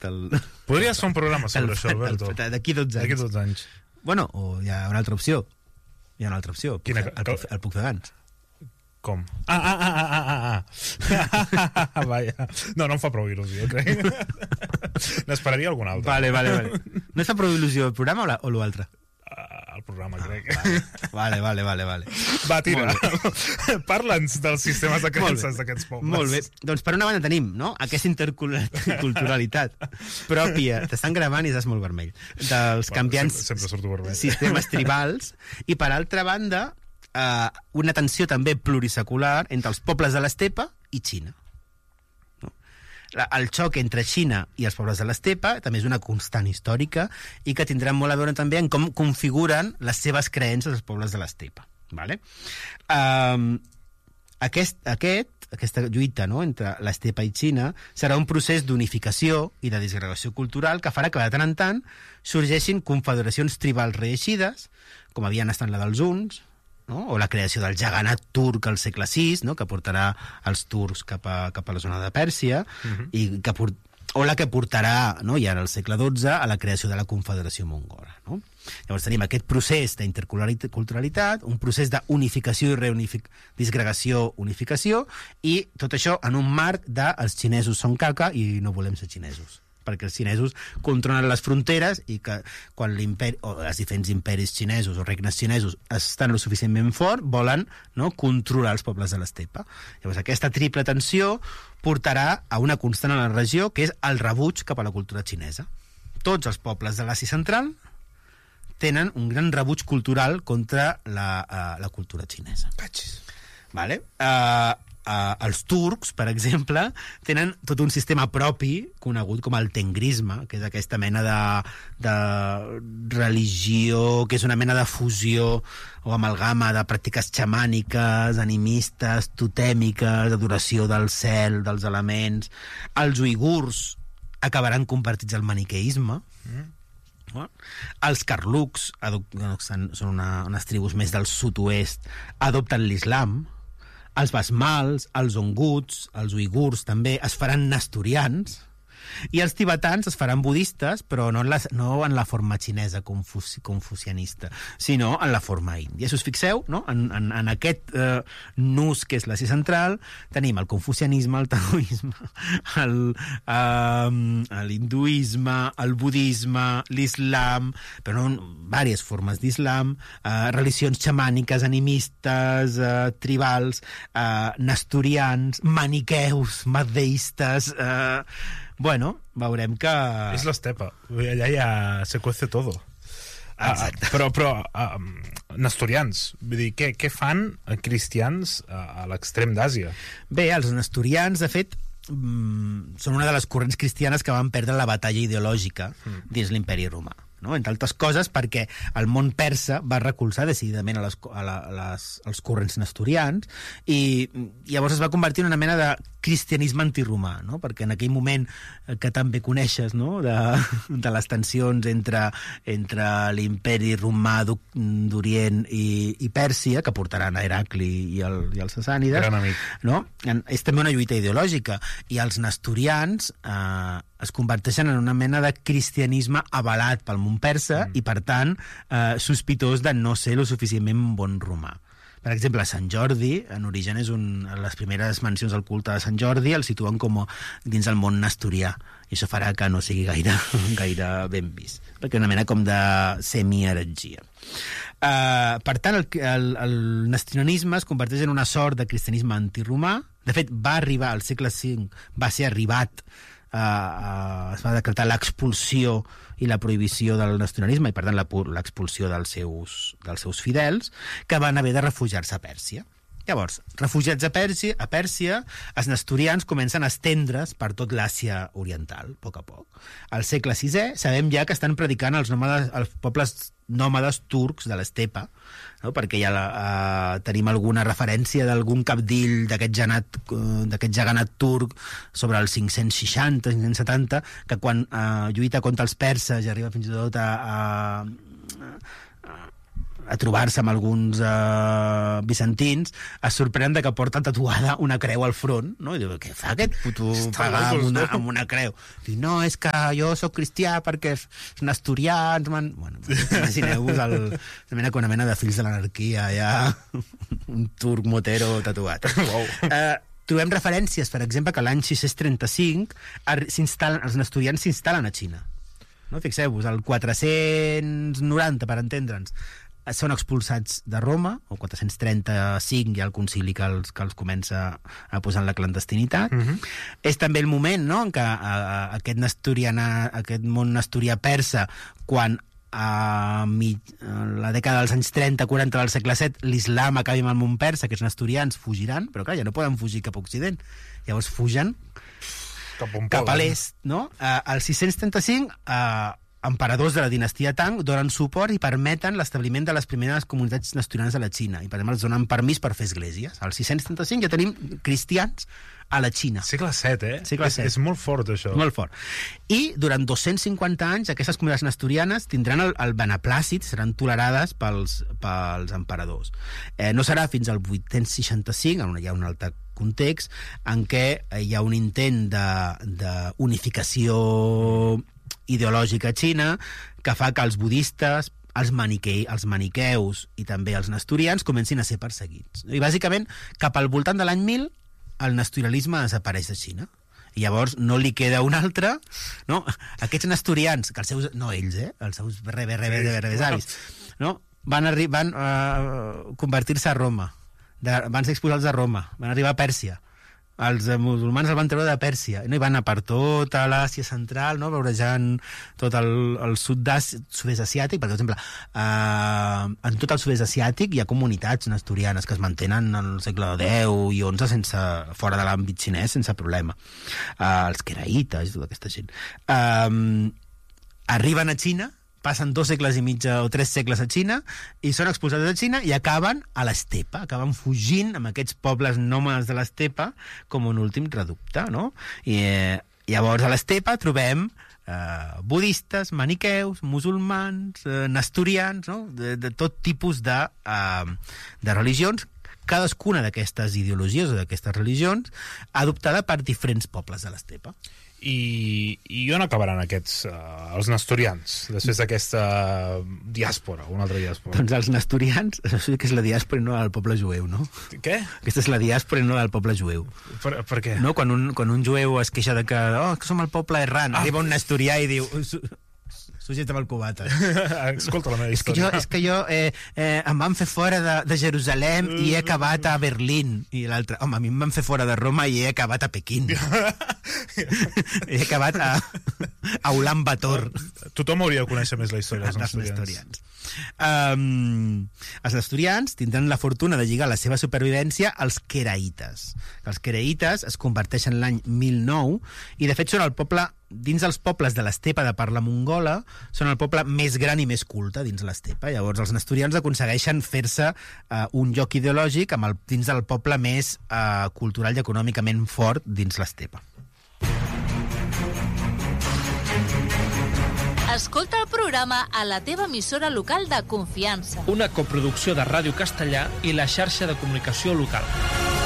Podries fer un programa sobre això, Alberto. D'aquí 12 anys. D'aquí 12 anys. Bueno, o hi ha una altra opció. Quina? El Puig de Gans. Com? Vaja. No em fa prou il·lusió, crec. N'esperaria algun altre. Vale. No et fa prou il·lusió el programa o l'altre? El programa, crec. Vale. Va, tira. Parla'ns dels sistemes de creences d'aquests pobles. Molt bé. Doncs per una banda tenim, no?, aquesta interculturalitat pròpia. T'estan gravant i estàs molt vermell. Dels canviants sempre surto vermell. Sistemes tribals. I per altra banda, una tensió també plurisecular entre els pobles de l'estepa i Xina. El xoc entre Xina i els pobles de l'estepa també és una constant històrica i que tindrà molt a veure també en com configuren les seves creences els pobles de l'estepa. Vale? Aquesta lluita, no?, entre l'estepa i Xina serà un procés d'unificació i de disgregació cultural que farà que de tant en tant sorgeixin confederacions tribals reeixides, com havien estat la dels huns, no?, o la creació del jaganat turc al segle VI, no?, que portarà els turcs cap a la zona de Pèrsia, i o la que portarà, no?, ja al segle XII, a la creació de la Confederació Mongola. No? Llavors tenim aquest procés d'interculturalitat, un procés d'unificació i disgregació, unificació, i tot això en un marc de els xinesos són caca i no volem ser xinesos, perquè els xinesos controlen les fronteres i que quan l'imperi, o els diferents imperis xinesos o regnes xinesos estan lo suficientment fort, volen, no?, controlar els pobles de l'estepa. Llavors aquesta triple tensió portarà a una constant a la regió, que és el rebuig cap a la cultura xinesa. Tots els pobles de l'Àsia Central tenen un gran rebuig cultural contra la cultura xinesa. Vale? Els turcs, per exemple, tenen tot un sistema propi conegut com el tengrisme, que és aquesta mena de religió, que és una mena de fusió o amalgama de pràctiques xamàniques, animistes, totèmiques, d'adoració del cel, dels elements. Els uigurs acabaran convertits al maniqueisme. Els carlucs, són unes tribus més del sud-oest, adopten l'islam. Els basmals, els onguts, els uigurs també es faran nestorians, i els tibetans es faran budistes, però no en la forma xinesa confucianista, sinó en la forma índia. Si us fixeu, no?, en aquest nus que és l'Àsia Central, tenim el confucianisme, el taoisme, l'hinduisme, el budisme, l'islam, però no diverses formes d'islam, religions xamàniques, animistes, tribals, nestorians, maniqueus, madeistes... Bueno, veurem que... És l'estepa. Allà ja se cuece todo. Exacte. Però nestorians, vull dir, què fan cristians a l'extrem d'Àsia? Bé, els nestorians, de fet, són una de les corrents cristianes que van perdre la batalla ideològica dins l'imperi romà. No? Entre altres coses perquè el món persa va recolzar decididament als corrents nestorians, i llavors es va convertir en una mena de cristianisme antiromà, no? Perquè en aquell moment que també coneixes, no?, de les tensions entre l'imperi romà d'Orient i Pèrsia, que portaran a Heracli i els sassànides, gran amic, no? És també una lluita ideològica, i els nestorians es converteixen en una mena de cristianisme avalat pel món persa i, per tant, sospitós de no ser lo suficientment bon romà. Per exemple, Sant Jordi, en origen, és les primeres mencions al culte de Sant Jordi el situen com dins el món nestorià, i això farà que no sigui gaire ben vist, perquè és una mena com de semi-heretgia. Per tant, el nestorianisme es converteix en una sort de cristianisme antiromà. De fet, va arribar al segle V, va ser arribat, es va decretar l'expulsió i la prohibició del nestorianisme, i per tant l'expulsió dels seus fidels, que van haver de refugiar-se a Pèrsia. Llavors, refugiats a Pèrsia, els nestorians comencen a estendre's per tot l'Àsia oriental, a poc a poc. Al segle VI sabem ja que estan predicant els pobles nòmades turcs de l'estepa, no? Perquè ja tenim alguna referència d'algun cabdill d'aquest jaganat turc sobre els 560, 570, que quan a trobar-se amb alguns bizantins, es sorprenen que porta tatuada una creu al front, no? I diu, què fa aquest puto pagar amb una creu? Diu, no, és que jo sóc cristià perquè els nestorians... Bueno, imagineu-vos una mena de fills de l'anarquia, ja un turc motero tatuat. Wow. Trobem referències, per exemple, que l'any 635 els nestorians s'instal·len a Xina. No? Fixeu-vos, el 490, per entendre'ns, són expulsats de Roma, o 435 hi ha el concili que els comença a posar en la clandestinitat. És també el moment, no?, en què aquest món nestorià persa, quan a la dècada dels anys 30-40 del segle VII l'islam acabi amb el món persa, que els nestorians fugiran, però clar, ja no poden fugir cap a Occident. Llavors fugen cap a l'est, no? Al 635, emperadors de la dinastia Tang donen suport i permeten l'establiment de les primeres comunitats nestorianes a la Xina. I, per exemple, els donen permís per fer esglésies. Al 635 ja tenim cristians a la Xina. Segle VII, Segle VII. És molt fort, això. Molt fort. I durant 250 anys aquestes comunitats nestorianes tindran el beneplàcit, seran tolerades pels emperadors. No serà fins al 865, on hi ha un altre context, en què hi ha un intent d'unificació ideològica a Xina que fa que els budistes, els maniqueus i també els nestorians comencin a ser perseguits. I bàsicament, cap al voltant de l'any 1000, el nestorianisme desapareix de Xina. I llavors no li queda un altre, no? Aquests nestorians, que els seus, no ells, els seus rebesavis, no? van convertir-se a Roma, van ser expulsats de Roma, van arribar a Pèrsia. Els musulmans el van treure de Pèrsia, no? I van anar per tota l'Àsia central, no? Veurejant tot el sud-est asiàtic, perquè, per exemple, en tot el sud-est asiàtic hi ha comunitats nestorianes que es mantenen en el segle X i XI fora de l'àmbit xinès sense problema. Els queraites i tota aquesta gent. Arriben a Xina, passen 2 segles i mig o 3 segles a Xina i són expulsats de Xina i acaben a l'estepa, acaben fugint amb aquests pobles nòmades de l'estepa com un últim reducte, no? I llavors a l'estepa trobem budistes, maniqueus, musulmans, nestorians, no? De tot tipus de religions, cadascuna d'aquestes ideologies o d'aquestes religions adoptada per diferents pobles de l'estepa. I on acabaran aquests, els nestorians, després d'aquesta diàspora, una altra diàspora? Doncs els nestorians, això sí que és la diàspora i no del poble jueu, no? Què? Aquesta és la diàspora i no del poble jueu. Per què? No? Quan un jueu es queixa de que som el poble errant, arriba un nestorià i diu... Sujeita'm el cubata. Escolta la meva història. És que jo em van fer fora de Jerusalem i he acabat a Berlín. I l'altre, home, a mi em van fer fora de Roma i he acabat a Pequín. He acabat a Ulan Bator. Tothom hauria de conèixer més la història dels nestorians. Els nestorians tindran la fortuna de lligar la seva supervivència als queraites. Els queraites es converteixen l'any 1009 i de fet són el poble, dins dels pobles de l'estepa de parla mongola, són el poble més gran i més culte dins l'estepa. Llavors els nestorians aconsegueixen fer-se un lloc ideològic dins del poble més cultural i econòmicament fort dins l'estepa. Escolta el programa a la teva emissora local de confiança. Una coproducció de Ràdio Castellà i la xarxa de comunicació local.